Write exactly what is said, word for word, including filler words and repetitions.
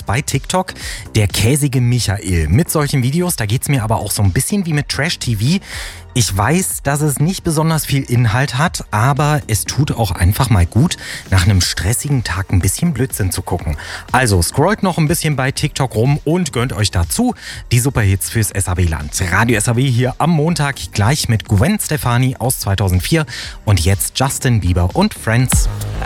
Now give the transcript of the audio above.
Account bei TikTok, der käsige Michael. Mit solchen Videos, da geht's mir aber auch so ein bisschen wie mit Trash-T V. Ich weiß, dass es nicht besonders viel Inhalt hat, aber es tut auch einfach mal gut, nach einem stressigen Tag ein bisschen Blödsinn zu gucken. Also scrollt noch ein bisschen bei TikTok rum und gönnt euch dazu die Superhits fürs S A W-Land. Radio S A W hier am Montag gleich mit Gwen Stefani aus zweitausendvier und jetzt Justin Bieber und Friends.